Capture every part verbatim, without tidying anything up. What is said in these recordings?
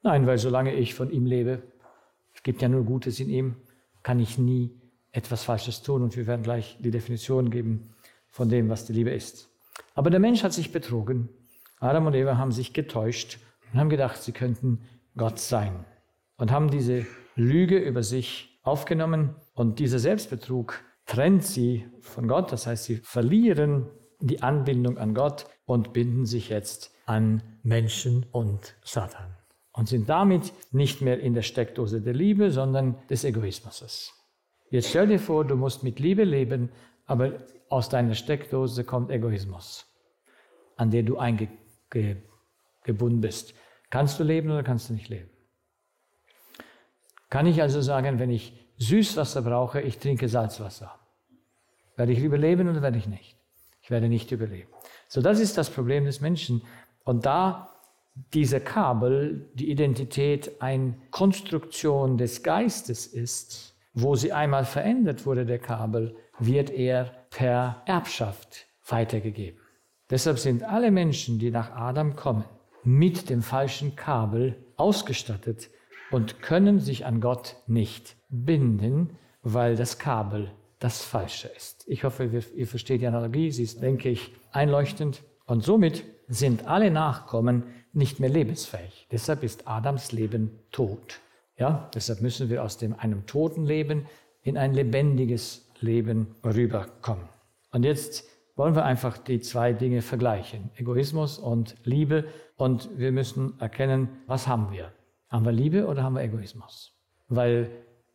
Nein, weil solange ich von ihm lebe, es gibt ja nur Gutes in ihm, kann ich nie etwas Falsches tun. Und wir werden gleich die Definition geben von dem, was die Liebe ist. Aber der Mensch hat sich betrogen. Adam und Eva haben sich getäuscht und haben gedacht, sie könnten Gott sein. Und haben diese Lüge über sich aufgenommen. Und dieser Selbstbetrug trennt sie von Gott. Das heißt, sie verlieren die Anbindung an Gott und binden sich jetzt an Menschen und Satan. Und sind damit nicht mehr in der Steckdose der Liebe, sondern des Egoismus. Jetzt stell dir vor, du musst mit Liebe leben, aber aus deiner Steckdose kommt Egoismus, an der du eingebunden bist. Kannst du leben oder kannst du nicht leben? Kann ich also sagen, wenn ich Süßwasser brauche, ich trinke Salzwasser? Werde ich überleben oder werde ich nicht? Ich werde nicht überleben. So, das ist das Problem des Menschen. Und da dieser Kabel, die Identität, eine Konstruktion des Geistes ist, wo sie einmal verändert wurde, der Kabel, wird er per Erbschaft weitergegeben. Deshalb sind alle Menschen, die nach Adam kommen, mit dem falschen Kabel ausgestattet und können sich an Gott nicht binden, weil das Kabel das Falsche ist. Ich hoffe, ihr versteht die Analogie, sie ist, denke ich, einleuchtend. Und somit sind alle Nachkommen nicht mehr lebensfähig. Deshalb ist Adams Leben tot. Ja, deshalb müssen wir aus dem einem toten Leben in ein lebendiges Leben rüberkommen. Und jetzt wollen wir einfach die zwei Dinge vergleichen, Egoismus und Liebe. Und wir müssen erkennen, was haben wir? Haben wir Liebe oder haben wir Egoismus? Weil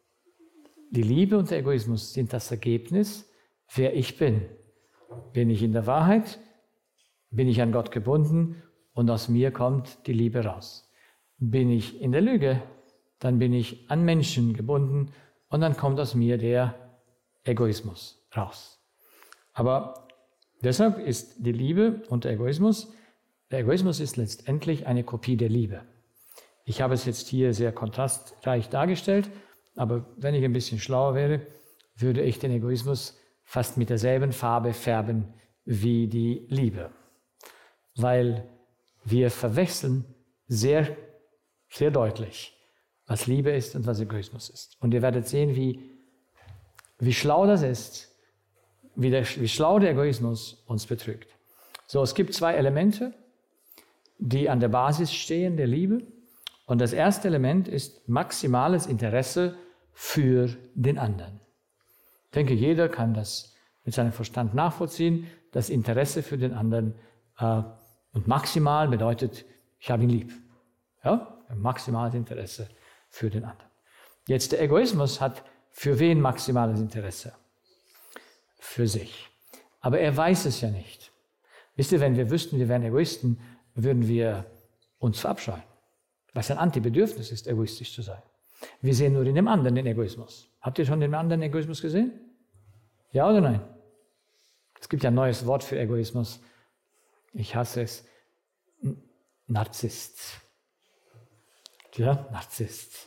die Liebe und der Egoismus sind das Ergebnis, wer ich bin. Bin ich in der Wahrheit? Bin ich an Gott gebunden? Und aus mir kommt die Liebe raus. Bin ich in der Lüge, dann bin ich an Menschen gebunden und dann kommt aus mir der Egoismus raus. Aber deshalb ist die Liebe und der Egoismus, der Egoismus ist letztendlich eine Kopie der Liebe. Ich habe es jetzt hier sehr kontrastreich dargestellt, aber wenn ich ein bisschen schlauer wäre, würde ich den Egoismus fast mit derselben Farbe färben wie die Liebe. Weil wir verwechseln sehr, sehr deutlich, was Liebe ist und was Egoismus ist. Und ihr werdet sehen, wie, wie schlau das ist, wie, der, wie schlau der Egoismus uns betrügt. So, es gibt zwei Elemente, die an der Basis stehen der Liebe. Und das erste Element ist maximales Interesse für den anderen. Ich denke, jeder kann das mit seinem Verstand nachvollziehen, das Interesse für den anderen. Äh, und maximal bedeutet, ich habe ihn lieb. Ja? Maximales Interesse für den anderen. Jetzt der Egoismus hat für wen maximales Interesse? Für sich. Aber er weiß es ja nicht. Wisst ihr, wenn wir wüssten, wir wären Egoisten, würden wir uns verabscheuen. Weil es ein Antibedürfnis ist, egoistisch zu sein. Wir sehen nur in dem anderen den Egoismus. Habt ihr schon den anderen Egoismus gesehen? Ja oder nein? Es gibt ja ein neues Wort für Egoismus. Ich hasse es. Narzisst. Ja, Narzisst.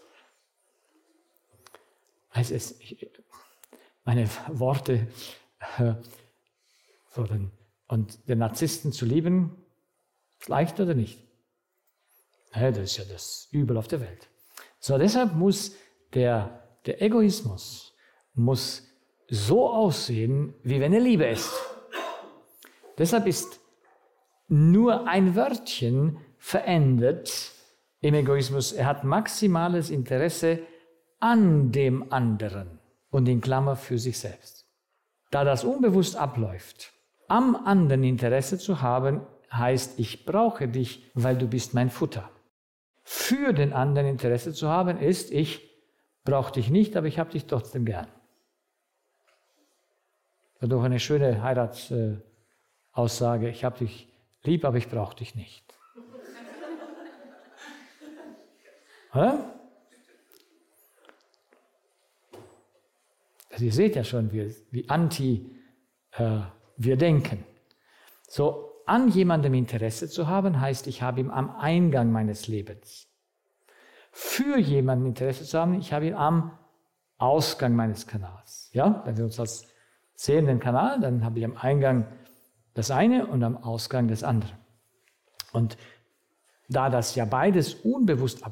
Also es, ich, meine Worte äh, so den, und den Narzissten zu lieben, ist leicht oder nicht? Ja, das ist ja das Übel auf der Welt. So, deshalb muss der, der Egoismus muss so aussehen, wie wenn er Liebe ist. Deshalb ist nur ein Wörtchen verändert im Egoismus. Er hat maximales Interesse an dem anderen und in Klammer für sich selbst. Da das unbewusst abläuft, am anderen Interesse zu haben, heißt, ich brauche dich, weil du bist mein Futter. Für den anderen Interesse zu haben, ist, ich brauche dich nicht, aber ich habe dich trotzdem gern. Das ist doch eine schöne Heiratsaussage. Ich habe dich lieb, aber ich brauche dich nicht. Oder? Also ihr seht ja schon, wie, wie anti äh, wir denken. So, an jemandem Interesse zu haben, heißt, ich habe ihn am Eingang meines Lebens. Für jemanden Interesse zu haben, ich habe ihn am Ausgang meines Kanals. Ja, wenn wir uns das sehen, den Kanal, dann habe ich am Eingang das eine und am Ausgang das andere. Und da das ja beides unbewusst